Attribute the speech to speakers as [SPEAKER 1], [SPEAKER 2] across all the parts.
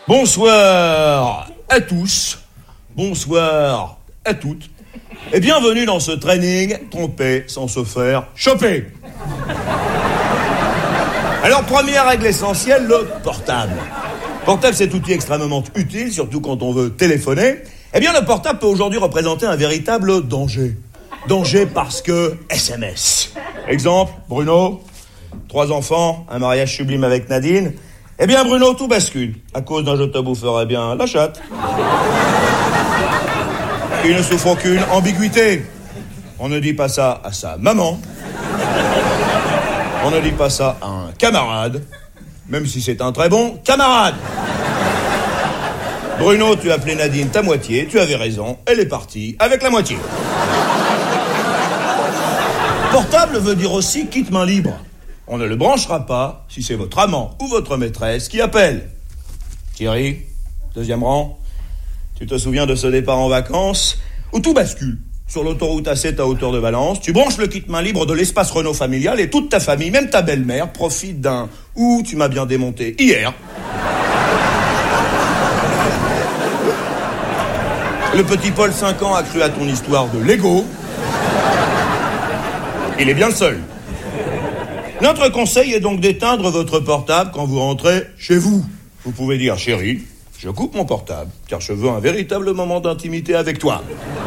[SPEAKER 1] Bonsoir à tous, bonsoir à toutes, et bienvenue dans ce training tromper sans se faire choper. Alors, première règle essentielle, le portable. Portable, c'est outil extrêmement utile, surtout quand on veut téléphoner. Eh bien, le portable peut aujourd'hui représenter un véritable danger. Danger parce que SMS. Exemple, Bruno, 3 enfants, un mariage sublime avec Nadine. Eh bien, Bruno, tout bascule. À cause d'un je te boufferais bien la chatte. Il ne souffre aucune ambiguïté. On ne dit pas ça à sa maman. On ne dit pas ça à un camarade. Même si c'est un très bon camarade. Bruno, tu as appelé Nadine ta moitié. Tu avais raison. Elle est partie avec la moitié. Portable veut dire aussi quitte main libre. On ne le branchera pas si c'est votre amant ou votre maîtresse qui appelle. Thierry, 2e rang, tu te souviens de ce départ en vacances où tout bascule. Sur l'autoroute A7 à hauteur de Valence, tu branches le kit main libre de l'espace Renault familial et toute ta famille, même ta belle-mère, profite d'un « Ouh, tu m'as bien démonté hier ». Le petit Paul, 5 ans, a cru à ton histoire de Lego. Il est bien le seul. Notre conseil est donc d'éteindre votre portable quand vous rentrez chez vous. Vous pouvez dire, chérie, je coupe mon portable, car je veux un véritable moment d'intimité avec toi.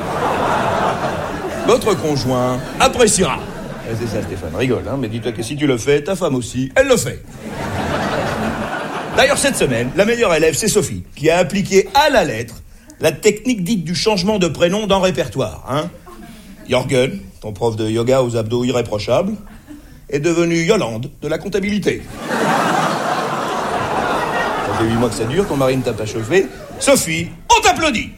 [SPEAKER 1] Votre conjoint appréciera. Et c'est ça, Stéphane, rigole, hein, mais dis-toi que si tu le fais, ta femme aussi, elle le fait. D'ailleurs, cette semaine, la meilleure élève, c'est Sophie, qui a appliqué à la lettre la technique dite du changement de prénom dans répertoire. Hein. Jorgen, ton prof de yoga aux abdos irréprochables, est devenu Yolande de la comptabilité. Ça fait 8 mois que ça dure, ton mari ne t'a pas chauffé. Sophie, on t'applaudit.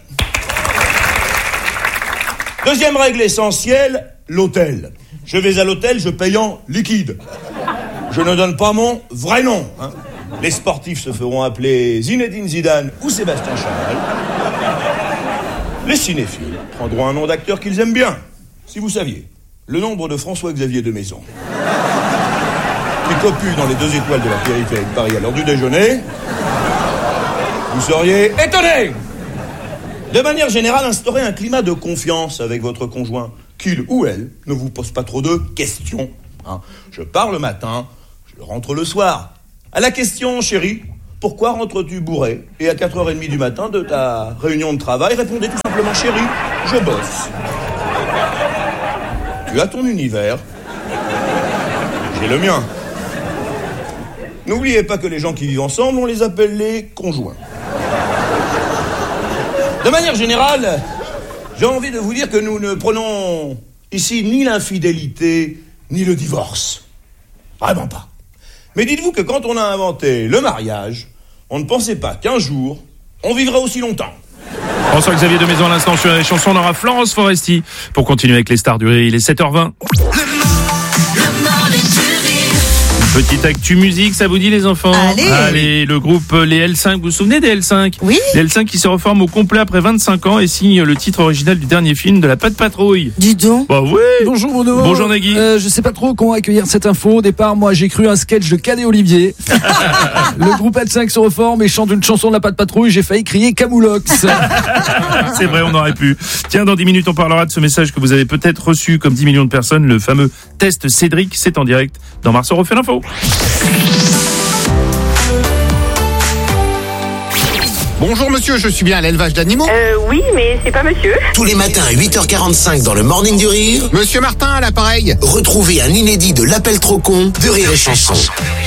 [SPEAKER 1] Deuxième règle essentielle, l'hôtel. Je vais à l'hôtel, je paye en liquide. Je ne donne pas mon vrai nom. Hein. Les sportifs se feront appeler Zinedine Zidane ou Sébastien Chanel. Les cinéphiles prendront un nom d'acteur qu'ils aiment bien. Si vous saviez le nombre de François-Xavier de Maison qui copule dans les 2 étoiles de la périphérie de Paris à l'heure du déjeuner, vous seriez étonnés. De manière générale, instaurez un climat de confiance avec votre conjoint, qu'il ou elle ne vous pose pas trop de questions. Hein. Je pars le matin, je rentre le soir. À la question, chérie, pourquoi rentres-tu bourré? Et à 4h30 du matin de ta réunion de travail, répondez tout simplement, chérie, je bosse. Tu as ton univers, j'ai le mien. N'oubliez pas que les gens qui vivent ensemble, on les appelle les conjoints. De manière générale, j'ai envie de vous dire que nous ne prenons ici ni l'infidélité, ni le divorce. Vraiment pas. Mais dites-vous que quand on a inventé le mariage, on ne pensait pas qu'un jour, on vivrait aussi longtemps.
[SPEAKER 2] François-Xavier de Maison à l'instant sur les chansons. On aura Florence Foresti pour continuer avec les stars du rire. Il est 7h20. Petite actu musique, ça vous dit les enfants? Allez, le groupe les L5, vous vous souvenez des L5?
[SPEAKER 3] Oui.
[SPEAKER 2] Les L5 qui se reforment au complet après 25 ans et signent le titre original du dernier film de la Patte Patrouille.
[SPEAKER 3] Dis donc.
[SPEAKER 2] Bah oui.
[SPEAKER 4] Bonjour Bruno.
[SPEAKER 2] Bonjour Nagui.
[SPEAKER 4] Je sais pas trop comment accueillir cette info. Au départ, moi j'ai cru un sketch de Cadet Olivier. Le groupe L5 se reforme et chante une chanson de la Patte Patrouille. J'ai failli crier Camoulox.
[SPEAKER 2] C'est vrai, on aurait pu. Tiens, dans 10 minutes, on parlera de ce message que vous avez peut-être reçu comme 10 millions de personnes, le fameux test Cédric. C'est en direct dans Marceau refait l'info.
[SPEAKER 5] Bonjour monsieur, je suis bien à l'élevage d'animaux.
[SPEAKER 6] Oui, mais c'est pas monsieur.
[SPEAKER 7] Tous les matins à 8h45 dans le Morning du Rire.
[SPEAKER 5] Monsieur Martin à l'appareil.
[SPEAKER 7] Retrouvez un inédit de l'appel trop con de Rire et Chanson.